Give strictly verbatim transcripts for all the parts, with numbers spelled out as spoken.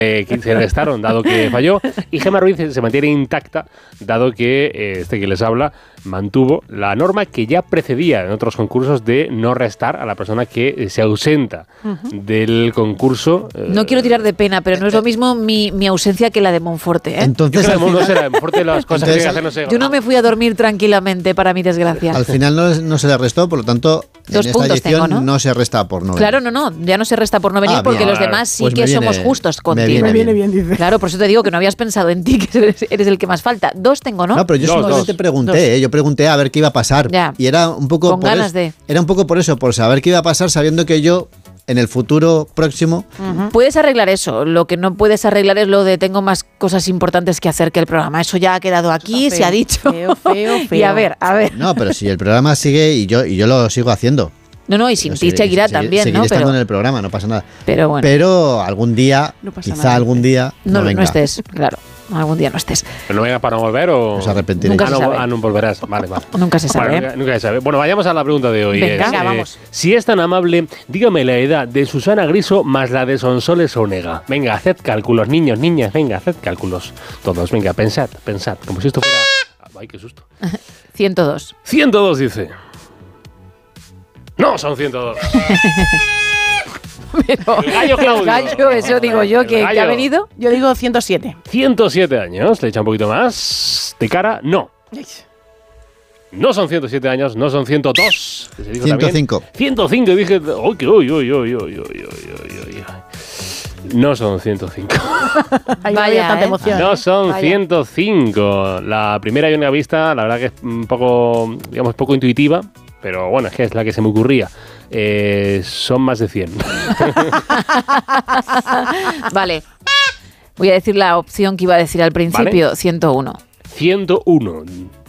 Eh, que se restaron dado que falló, y Gemma Ruiz se mantiene intacta dado que eh, este que les habla mantuvo la norma que ya precedía en otros concursos de no restar a la persona que se ausenta uh-huh. del concurso. Eh, no quiero tirar de pena, pero no es lo mismo mi, mi ausencia que la de Monforte, ¿eh? Entonces, yo no sé, la de Monforte las cosas Entonces, que hay que hacer, no sé. Yo no me fui a dormir tranquilamente, para mi desgracia. Al final no, no se le restó, por lo tanto, Dos en esta puntos edición tengo, ¿no? no se resta por no venir. Claro, no, no, ya no se resta por no venir ah, porque bien, los claro. demás sí pues que viene, somos justos contigo. Me viene, me viene bien, dice. Claro, por eso te digo que no habías pensado en ti, que eres, eres el que más falta. Dos tengo, ¿no? No, pero yo dos, simplemente dos. pregunté, Dos. ¿eh? Yo pregunté a ver qué iba a pasar. Ya. Y era un poco Con por ganas es, de. Era un poco por eso, por saber qué iba a pasar, sabiendo que yo en el futuro próximo. Uh-huh. Puedes arreglar eso. Lo que no puedes arreglar es lo de tengo más cosas importantes que hacer que el programa. Eso ya ha quedado aquí, Feo, se ha dicho. Feo, feo, feo. Y a ver, a ver. No, pero si el programa sigue y yo y yo lo sigo haciendo. No, no, y sin Yo ti seguiré- seguirá seguiré- también, seguiré ¿no? estando Pero, en el programa, no pasa nada. pero bueno, Pero algún día, No pasa quizá nada, algún dice. día, no, no, no venga, estés, claro. Algún día no estés. ¿Pero no venga para no volver o...? os arrepentiréis. Nunca ah, se no, sabe. ah, no volverás. Vale, vale. Nunca se sabe. Vale, nunca, nunca se sabe. Bueno, vayamos a la pregunta de hoy. Venga. Es, Venga, eh, vamos. Si es tan amable, dígame la edad de Susana Griso más la de Sonsoles Onega. Venga, haced cálculos, niños, niñas, venga, haced cálculos. Todos, venga, pensad, pensad. Como si esto fuera... Ay, qué susto. ciento dos. ciento dos dice. No, son ciento dos. Pero El gallo Claudio. el gallo, eso digo yo, El que, que gallo. ha venido. Yo digo ciento siete. ciento siete años, le echa un poquito más. De cara, no. No son ciento siete años, no son ciento dos. Que se dijo ciento también. cinco. ciento cinco, dije, uy, uy, uy, uy, uy, uy, uy, uy, uy. No son ciento cinco. Ahí no Vaya, había tanta ¿eh? emoción. No son Vaya. ciento cinco. La primera y única vista, la verdad que es un poco, digamos, poco intuitiva, pero bueno, es que es la que se me ocurría. Eh, son más de cien. Vale. Voy a decir la opción que iba a decir al principio, Vale. ciento uno. ciento uno.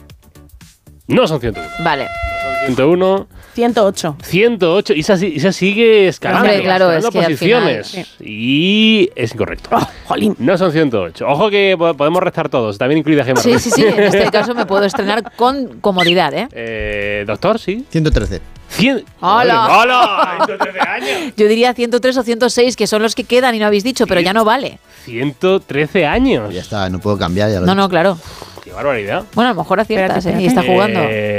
No son ciento uno. Vale. Son ciento uno. ciento ocho. ciento ocho. Y esa, si- esa sigue escalando. Hombre, claro, escalando es que al posiciones. final, Y es incorrecto. Oh, jolín. No son ciento ocho. Ojo que po- podemos restar todos, también incluida Gemma Sí, Ruiz. sí, sí. En este caso me puedo estrenar con comodidad, ¿eh? Eh, doctor, sí. ciento trece. cien... ¡Hola! ¡Hola! ciento trece años. Yo diría ciento tres o ciento seis, que son los que quedan y no habéis dicho, pero ya no vale. ciento trece años. Ya está, no puedo cambiar. Ya lo No, he no, claro. Qué barbaridad. Bueno, a lo mejor aciertas, Espérate, ¿eh? Y está jugando.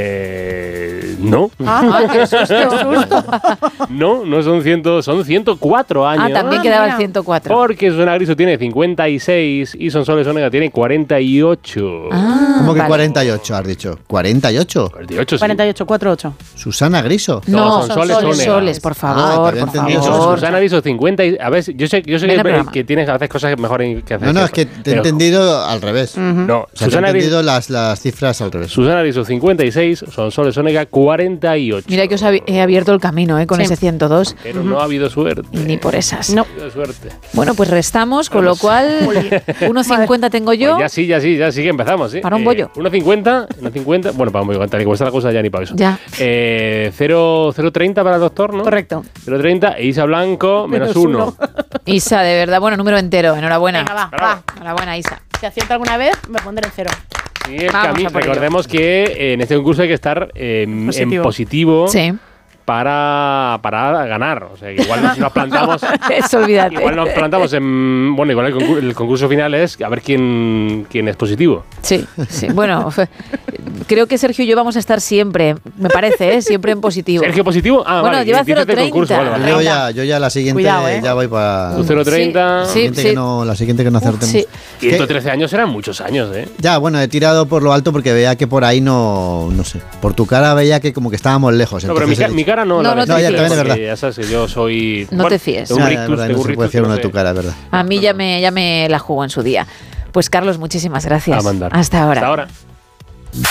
Eh, no. Ah, qué susto. No, no son cien, son ciento cuatro años. Ah, también Ah, quedaba el mira. ciento cuatro. Porque Susana Griso tiene cincuenta y seis y Sonsoles Onega tiene cuarenta y ocho. Ah, ¿Cómo que vale. cuarenta y ocho has dicho? ¿cuarenta y ocho? cuarenta y ocho, sí. cuarenta y ocho, cuatro ocho. Susana Griso. No, No, son son soles, soles, Onega. soles, por Ah, favor, te había por entendido. favor. Susana Griso cincuenta y... A ver, yo sé, yo sé Ven al que, programa. que tienes a veces cosas mejor que hacer. No, no, es que te he Pero- entendido al revés. No, O sea, te he Susana entendido Griso, las, las cifras al revés. Susana Griso cincuenta y seis, Sonsoles Onega cuarenta y ocho. Mira que os he abierto el camino, ¿eh? Con Sí. ese ciento dos. Pero no ha habido suerte. Y ni por esas. No. No ha habido suerte. Bueno, pues restamos, con lo cual uno cincuenta tengo yo. Pues ya sí, ya sí, ya sí que empezamos, ¿sí? Para un bollo. uno cincuenta, uno cincuenta, bueno, para un bollo, tal y como está la cosa ya ni para eso. Ya. Eh, cero treinta para el doctor, ¿no? Correcto. cero treinta e Isa Blanco, menos Menos uno. uno. Isa, de verdad, bueno, número entero. Enhorabuena. Venga, va, Bravo. va. Enhorabuena, Isa. Si acierto alguna vez, me pondré el cero. Y el Vamos cami- a por ello. recordemos que eh, en este concurso hay que estar eh, en Positivo. positivo Sí, para, para ganar. O sea, que igual nos, nos plantamos... eso olvídate. Igual nos plantamos en... Bueno, igual el concurso, el concurso final es a ver quién, quién es positivo. Sí, sí. Bueno, fe- creo que Sergio y yo vamos a estar siempre, me parece, ¿eh? Siempre en positivo. ¿Sergio positivo? Ah, Bueno, vale. lleva dices del cero concurso, vale, vale. Yo ya, yo ya la siguiente Cuidado, ¿eh? ya voy para. Tú cero treinta. Sí, La siguiente, que no, la siguiente que no acertemos. Sí. ciento trece años eran muchos años, ¿eh? Ya, bueno, he tirado por lo alto porque veía que por ahí no. No sé. Por tu cara veía que como que estábamos lejos. No, pero mi, entonces ca- he mi dicho- cara no, No, la no ves, te No, ya fíes. también es verdad. porque Ya sabes que yo soy... No te fíes. Tengo un Ya, ya, rictus, verdad, tengo no un se puede rictus fiar que uno no de tu sé. cara, es verdad. A mí ya me, ya me la jugo en su día. Pues Carlos, muchísimas gracias. A mandar. Hasta ahora. Hasta ahora.